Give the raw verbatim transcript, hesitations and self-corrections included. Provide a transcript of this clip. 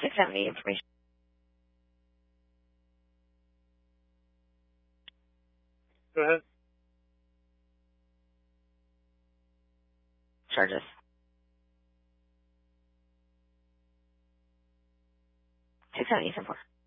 six seventy information. Go ahead. Charges. six seventy, ten four.